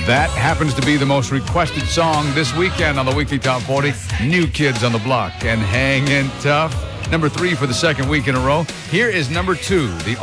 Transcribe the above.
That happens to be the most requested song this weekend on the Weekly Top 40. New Kids on the Block and Hangin' Tough. Number 3 for the second week in a row. Here is number 2, the